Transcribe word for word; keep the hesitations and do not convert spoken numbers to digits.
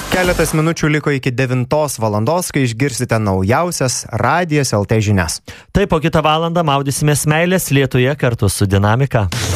Keletas minučių liko iki devintos valandos, kai išgirsite naujausias Radijas L T žinias. Taip, po kitą valandą maudysimės meilės Lietuje kartu su Dinamika.